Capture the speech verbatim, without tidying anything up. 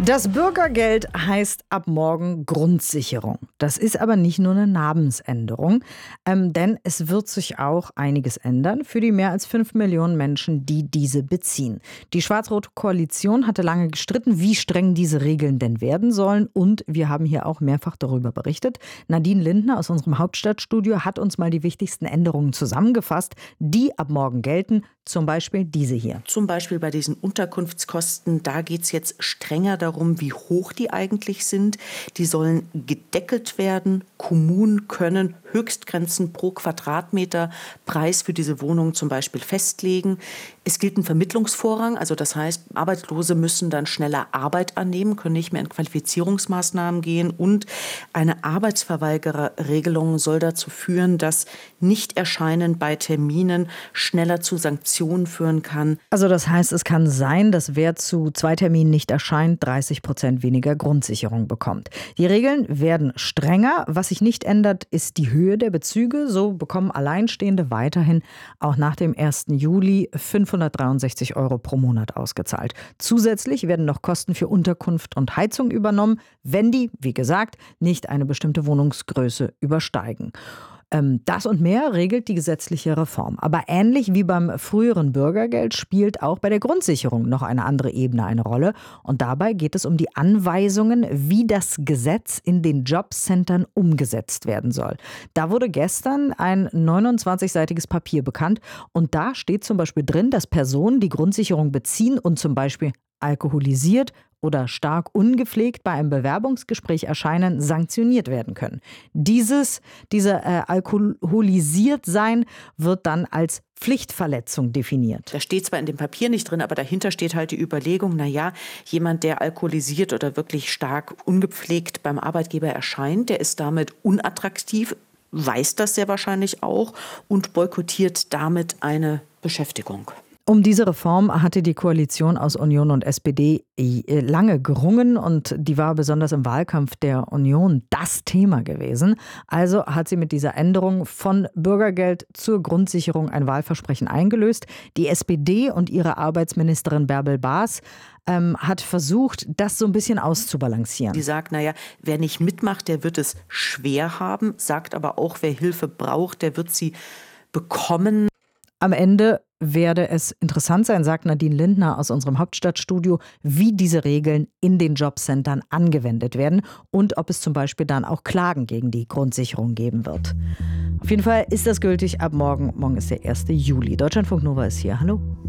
Das Bürgergeld heißt ab morgen Grundsicherung. Das ist aber nicht nur eine Namensänderung, ähm, denn es wird sich auch einiges ändern für die mehr als fünf Millionen Menschen, die diese beziehen. Die schwarz-rote Koalition hatte lange gestritten, wie streng diese Regeln denn werden sollen. Und wir haben hier auch mehrfach darüber berichtet. Nadine Lindner aus unserem Hauptstadtstudio hat uns mal die wichtigsten Änderungen zusammengefasst, die ab morgen gelten. Zum Beispiel diese hier. Zum Beispiel bei diesen Unterkunftskosten, da geht es jetzt strenger darum, wie hoch die eigentlich sind. Die sollen gedeckelt werden. Kommunen können Höchstgrenzen pro Quadratmeter Preis für diese Wohnung zum Beispiel festlegen. Es gilt ein Vermittlungsvorrang, also das heißt, Arbeitslose müssen dann schneller Arbeit annehmen, können nicht mehr in Qualifizierungsmaßnahmen gehen. Und eine Arbeitsverweigererregelung soll dazu führen, dass Nichterscheinen bei Terminen schneller zu Sanktionen führen kann. Also das heißt, es kann sein, dass wer zu zwei Terminen nicht erscheint, dreißig Prozent weniger Grundsicherung bekommt. Die Regeln werden strenger. Was sich nicht ändert, ist die Höhe der Bezüge. So bekommen Alleinstehende weiterhin auch nach dem ersten Juli fünfhundertdreiundsechzig Euro pro Monat ausgezahlt. Zusätzlich werden noch Kosten für Unterkunft und Heizung übernommen, wenn die, wie gesagt, nicht eine bestimmte Wohnungsgröße übersteigen. Das und mehr regelt die gesetzliche Reform. Aber ähnlich wie beim früheren Bürgergeld spielt auch bei der Grundsicherung noch eine andere Ebene eine Rolle. Und dabei geht es um die Anweisungen, wie das Gesetz in den Jobcentern umgesetzt werden soll. Da wurde gestern ein neunundzwanzigseitiges Papier bekannt. Und da steht zum Beispiel drin, dass Personen, die Grundsicherung beziehen und zum Beispiel alkoholisiert oder stark ungepflegt bei einem Bewerbungsgespräch erscheinen, sanktioniert werden können. Dieses, dieser äh, Alkoholisiertsein wird dann als Pflichtverletzung definiert. Das steht zwar in dem Papier nicht drin, aber dahinter steht halt die Überlegung, naja, jemand, der alkoholisiert oder wirklich stark ungepflegt beim Arbeitgeber erscheint, der ist damit unattraktiv, weiß das sehr wahrscheinlich auch und boykottiert damit eine Beschäftigung. Um diese Reform hatte die Koalition aus Union und S P D lange gerungen und die war besonders im Wahlkampf der Union das Thema gewesen. Also hat sie mit dieser Änderung von Bürgergeld zur Grundsicherung ein Wahlversprechen eingelöst. Die S P D und ihre Arbeitsministerin Bärbel Baas ähm, hat versucht, das so ein bisschen auszubalancieren. Die sagt, naja, wer nicht mitmacht, der wird es schwer haben, sagt aber auch, wer Hilfe braucht, der wird sie bekommen. Am Ende werde es interessant sein, sagt Nadine Lindner aus unserem Hauptstadtstudio, wie diese Regeln in den Jobcentern angewendet werden und ob es zum Beispiel dann auch Klagen gegen die Grundsicherung geben wird. Auf jeden Fall ist das gültig ab morgen. Morgen ist der erste Juli. Deutschlandfunk Nova ist hier. Hallo.